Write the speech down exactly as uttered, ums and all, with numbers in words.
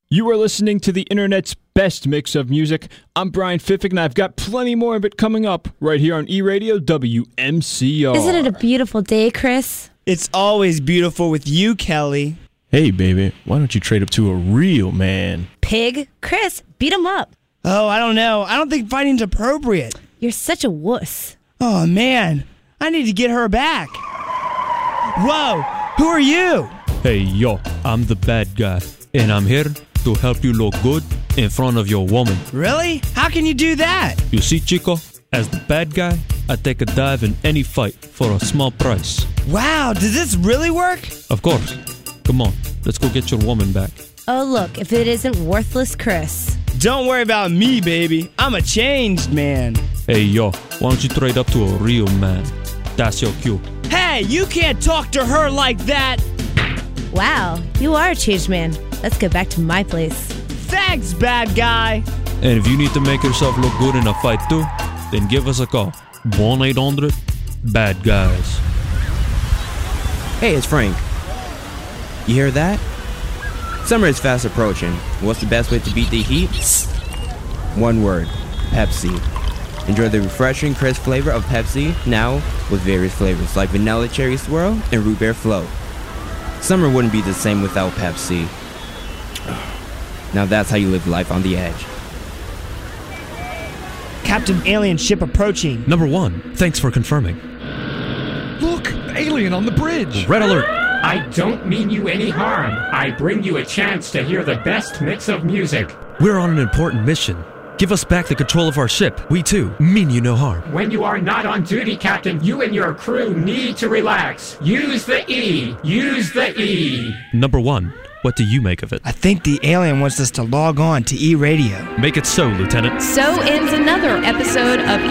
You are listening to the internet's best mix of music. I'm Brian Fiffick, and I've got plenty more of it coming up right here on E-Radio W M C R. Isn't it a beautiful day, Chris? It's always beautiful with you, Kelly. Hey, baby, why don't you trade up to a real man? Pig? Chris, beat him up. Oh, I don't know. I don't think fighting's appropriate. You're such a wuss. Oh, man. I need to get her back. Whoa, who are you? Hey, yo, I'm the bad guy, and I'm here to help you look good in front of your woman. Really? How can you do that? You see, Chico, as the bad guy, I take a dive in any fight for a small price. Wow, does this really work? Of course. Come on, let's go get your woman back. Oh, look, if it isn't worthless Chris. Don't worry about me, baby. I'm a changed man. Hey, yo, why don't you trade up to a real man? That's your cue. Hey, you can't talk to her like that. Wow, you are a changed man. Let's get back to my place. Thanks, bad guy. And if you need to make yourself look good in a fight too, then give us a call. one eight hundred bad guys. Hey, it's Frank. You hear that? Summer is fast approaching. What's the best way to beat the heat? One word, Pepsi. Enjoy the refreshing, crisp flavor of Pepsi now with various flavors like vanilla cherry swirl and root beer float. Summer wouldn't be the same without Pepsi. Now that's how you live life on the edge. Captain Alien ship approaching. Number one, thanks for confirming. Look, alien on the bridge. Red alert. I don't mean you any harm. I bring you a chance to hear the best mix of music. We're on an important mission. Give us back the control of our ship. We, too, mean you no harm. When you are not on duty, Captain, you and your crew need to relax. Use the E. Use the E. Number one, what do you make of it? I think the alien wants us to log on to E-Radio. Make it so, Lieutenant. So ends another episode of